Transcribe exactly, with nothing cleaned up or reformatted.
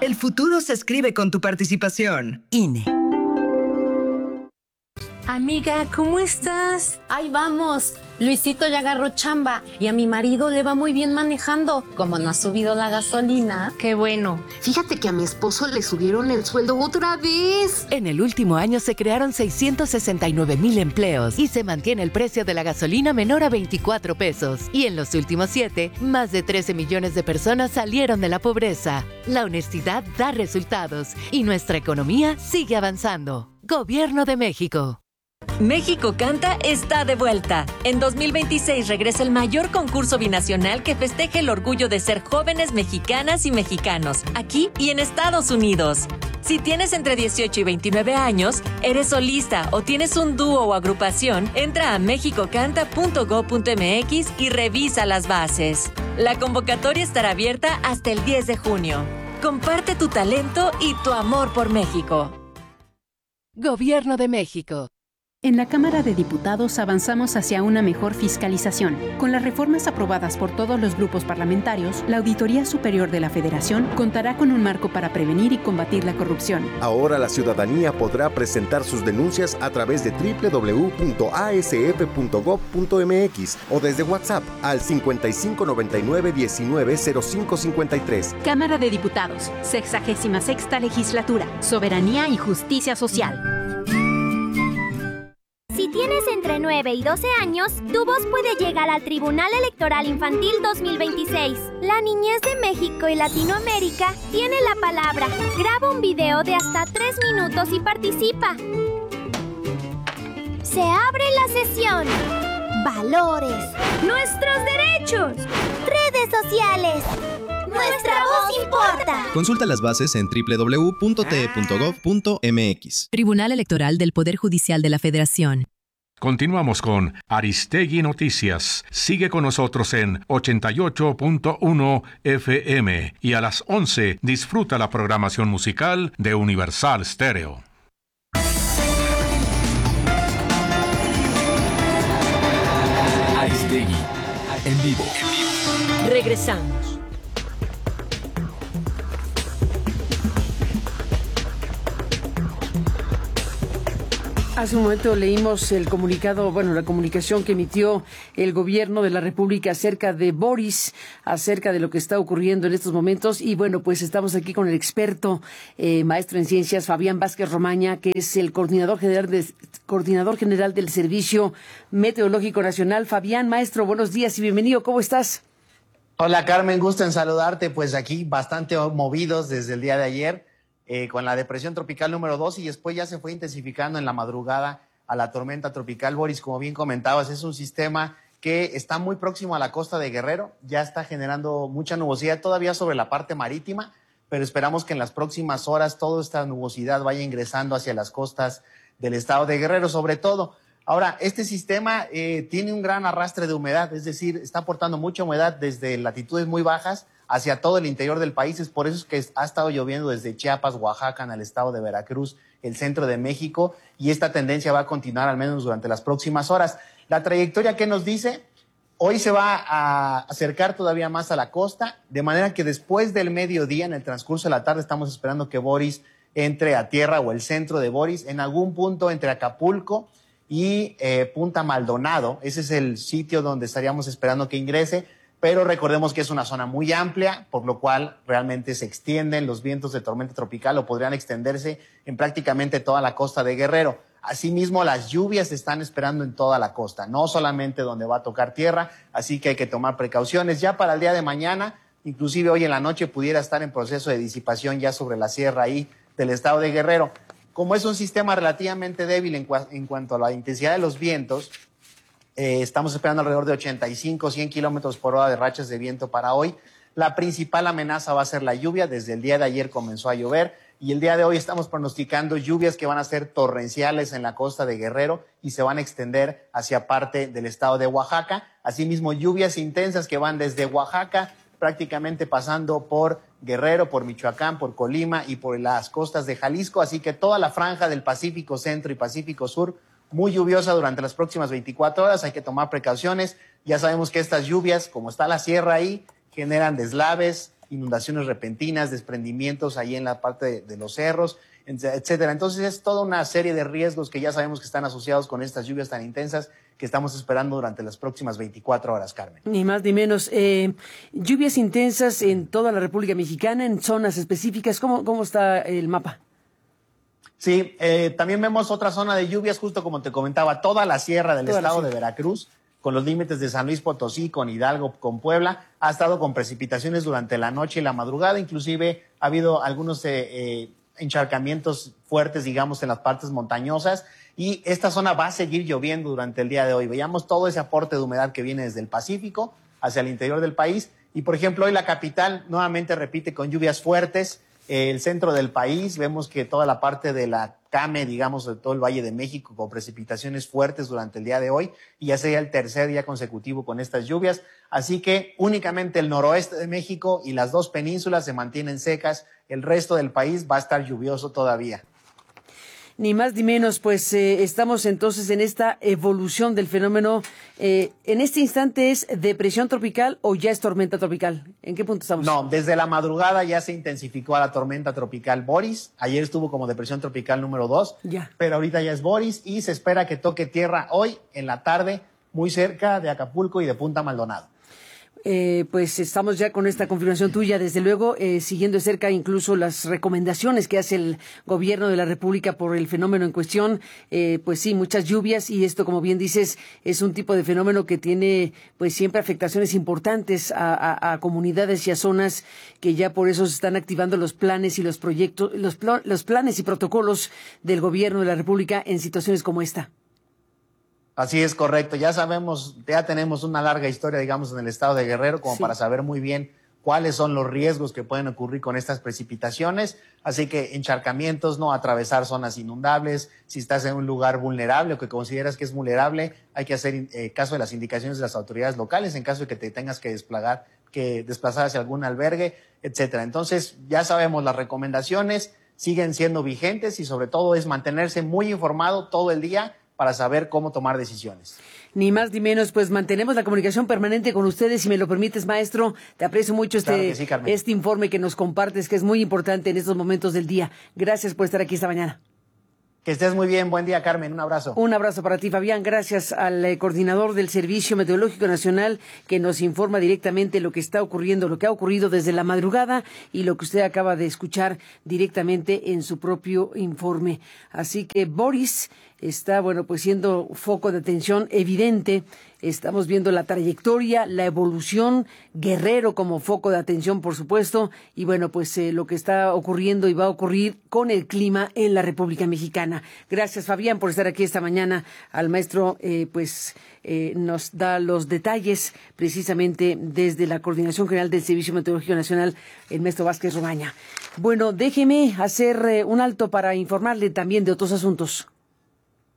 El futuro se escribe con tu participación. I N E. Amiga, ¿cómo estás? Ahí vamos. Luisito ya agarró chamba y a mi marido le va muy bien manejando. Como no ha subido la gasolina. Qué bueno. Fíjate que a mi esposo le subieron el sueldo otra vez. En el último año se crearon seiscientos sesenta y nueve mil empleos y se mantiene el precio de la gasolina menor a veinticuatro pesos. Y en los últimos siete, más de trece millones de personas salieron de la pobreza. La honestidad da resultados y nuestra economía sigue avanzando. Gobierno de México. México Canta está de vuelta. En dos mil veintiséis regresa el mayor concurso binacional que festeje el orgullo de ser jóvenes mexicanas y mexicanos, aquí y en Estados Unidos. Si tienes entre dieciocho y veintinueve años, eres solista o tienes un dúo o agrupación, entra a mexico canta punto gob punto m x y revisa las bases. La convocatoria estará abierta hasta el diez de junio. Comparte tu talento y tu amor por México. Gobierno de México. En la Cámara de Diputados avanzamos hacia una mejor fiscalización. Con las reformas aprobadas por todos los grupos parlamentarios, la Auditoría Superior de la Federación contará con un marco para prevenir y combatir la corrupción. Ahora la ciudadanía podrá presentar sus denuncias a través de doble u doble u doble u punto a s f punto gob punto m x o desde WhatsApp al cincuenta y cinco noventa y nueve diecinueve cero cinco cincuenta y tres. Cámara de Diputados, sexagésima sexta Legislatura, Soberanía y Justicia Social. Si tienes entre nueve y doce años, tu voz puede llegar al Tribunal Electoral Infantil dos mil veintiséis. La niñez de México y Latinoamérica tiene la palabra. Graba un video de hasta tres minutos y participa. Se abre la sesión. Valores. Nuestros derechos. Redes sociales. Nuestra voz importa. Consulta las bases en doble u doble u doble u punto t e punto gob punto m x. Tribunal Electoral del Poder Judicial de la Federación. Continuamos con Aristegui Noticias. Sigue con nosotros en ochenta y ocho punto uno F M y a las once disfruta la programación musical de Universal Stereo. Aristegui en vivo. Regresamos. Hace un momento leímos el comunicado, bueno, la comunicación que emitió el gobierno de la República acerca de Boris, acerca de lo que está ocurriendo en estos momentos. Y bueno, pues estamos aquí con el experto, eh, maestro en ciencias, Fabián Vázquez Romaña, que es el coordinador general, de, coordinador general del Servicio Meteorológico Nacional. Fabián, maestro, buenos días y bienvenido. ¿Cómo estás? Hola, Carmen, gusto en saludarte. Pues aquí bastante movidos desde el día de ayer. Eh, con la depresión tropical número dos y después ya se fue intensificando en la madrugada a la tormenta tropical Boris. Como bien comentabas, es un sistema que está muy próximo a la costa de Guerrero, ya está generando mucha nubosidad todavía sobre la parte marítima, pero esperamos que en las próximas horas toda esta nubosidad vaya ingresando hacia las costas del estado de Guerrero, sobre todo. Ahora, este sistema eh, tiene un gran arrastre de humedad, es decir, está aportando mucha humedad desde latitudes muy bajas hacia todo el interior del país. Es por eso es que ha estado lloviendo desde Chiapas, Oaxaca, en el estado de Veracruz, el centro de México, y esta tendencia va a continuar al menos durante las próximas horas. La trayectoria, ¿qué nos dice? Hoy se va a acercar todavía más a la costa, de manera que después del mediodía, en el transcurso de la tarde, estamos esperando que Boris entre a tierra, o el centro de Boris, en algún punto entre Acapulco y eh, Punta Maldonado. Ese es el sitio donde estaríamos esperando que ingrese, pero recordemos que es una zona muy amplia, por lo cual realmente se extienden los vientos de tormenta tropical o podrían extenderse en prácticamente toda la costa de Guerrero. Asimismo, las lluvias se están esperando en toda la costa, no solamente donde va a tocar tierra, así que hay que tomar precauciones. Ya para el día de mañana, inclusive hoy en la noche, pudiera estar en proceso de disipación ya sobre la sierra ahí del estado de Guerrero. Como es un sistema relativamente débil en, cu- en cuanto a la intensidad de los vientos, eh, estamos esperando alrededor de ochenta y cinco, cien kilómetros por hora de rachas de viento para hoy. La principal amenaza va a ser la lluvia. Desde el día de ayer comenzó a llover y el día de hoy estamos pronosticando lluvias que van a ser torrenciales en la costa de Guerrero y se van a extender hacia parte del estado de Oaxaca. Asimismo, lluvias intensas que van desde Oaxaca, prácticamente pasando por Guerrero, por Michoacán, por Colima y por las costas de Jalisco. Así que toda la franja del Pacífico Centro y Pacífico Sur, muy lluviosa durante las próximas veinticuatro horas. Hay que tomar precauciones. Ya sabemos que estas lluvias, como está la sierra ahí, generan deslaves inundaciones repentinas, desprendimientos ahí en la parte de, de los cerros, etcétera. Entonces es toda una serie de riesgos que ya sabemos que están asociados con estas lluvias tan intensas que estamos esperando durante las próximas veinticuatro horas, Carmen. Ni más ni menos. Eh, lluvias intensas en toda la República Mexicana, en zonas específicas. ¿Cómo, cómo está el mapa? Sí, eh, también vemos otra zona de lluvias, justo como te comentaba, toda la sierra del toda estado de Veracruz, con los límites de San Luis Potosí, con Hidalgo, con Puebla, ha estado con precipitaciones durante la noche y la madrugada. Inclusive ha habido algunos eh, eh, encharcamientos fuertes, digamos, en las partes montañosas. Y esta zona va a seguir lloviendo durante el día de hoy. Veíamos todo ese aporte de humedad que viene desde el Pacífico hacia el interior del país. Y, por ejemplo, hoy la capital nuevamente repite con lluvias fuertes. Eh, el centro del país, vemos que toda la parte de la Came, digamos, de todo el Valle de México, con precipitaciones fuertes durante el día de hoy. Y ya sería el tercer día consecutivo con estas lluvias. Así que únicamente el noroeste de México y las dos penínsulas se mantienen secas. El resto del país va a estar lluvioso todavía. Ni más ni menos, pues eh, estamos entonces en esta evolución del fenómeno. Eh, ¿En este instante es depresión tropical o ya es tormenta tropical? ¿En qué punto estamos? No, desde la madrugada ya se intensificó a la tormenta tropical Boris. Ayer estuvo como depresión tropical número dos, ya. Pero ahorita ya es Boris y se espera que toque tierra hoy en la tarde, muy cerca de Acapulco y de Punta Maldonado. Eh, pues estamos ya con esta confirmación tuya, desde luego, eh, siguiendo de cerca incluso las recomendaciones que hace el gobierno de la República por el fenómeno en cuestión. Eh, pues sí, muchas lluvias y esto, como bien dices, es un tipo de fenómeno que tiene pues siempre afectaciones importantes a, a, a comunidades y a zonas que ya por eso se están activando los planes y los proyectos, los, pl- los planes y protocolos del gobierno de la República en situaciones como esta. Así es, correcto. Ya sabemos, ya tenemos una larga historia, digamos, en el estado de Guerrero, como sí. para saber muy bien cuáles son los riesgos que pueden ocurrir con estas precipitaciones. Así que encharcamientos, no atravesar zonas inundables. Si estás en un lugar vulnerable o que consideras que es vulnerable, hay que hacer eh, caso de las indicaciones de las autoridades locales en caso de que te tengas que desplazar, que desplazar hacia algún albergue, etcétera. Entonces, ya sabemos las recomendaciones, siguen siendo vigentes y sobre todo es mantenerse muy informado todo el día para saber cómo tomar decisiones. Ni más ni menos, pues mantenemos la comunicación permanente con ustedes, si me lo permites, maestro. Te aprecio mucho este, claro que sí, Carmen. este informe que nos compartes, que es muy importante en estos momentos del día. Gracias por estar aquí esta mañana. Que estés muy bien. Buen día, Carmen. Un abrazo. Un abrazo para ti, Fabián. Gracias al eh, coordinador del Servicio Meteorológico Nacional que nos informa directamente lo que está ocurriendo, lo que ha ocurrido desde la madrugada y lo que usted acaba de escuchar directamente en su propio informe. Así que Boris está, bueno, pues siendo foco de atención evidente. Estamos viendo la trayectoria, la evolución, Guerrero como foco de atención, por supuesto, y bueno, pues eh, lo que está ocurriendo y va a ocurrir con el clima en la República Mexicana. Gracias, Fabián, por estar aquí esta mañana. Al maestro, eh, pues eh, nos da los detalles precisamente desde la Coordinación General del Servicio Meteorológico Nacional, el maestro Vázquez Romaña. Bueno, déjeme hacer eh, un alto para informarle también de otros asuntos.